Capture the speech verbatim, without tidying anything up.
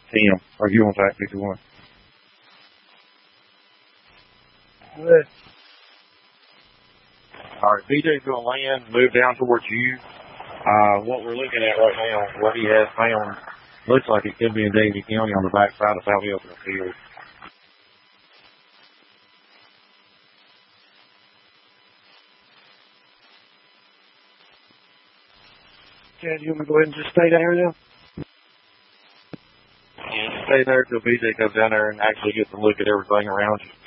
Tim, are you on Fact fifty-one? Good. All right, B J's going to land, move down towards you. Uh, what we're looking at right now, what he has found, looks like it could be in Davie County on the back side of South Elton Field. Chad, you want me to go ahead and just stay there now? Yeah, stay there till B J comes down there and actually gets a look at everything around you.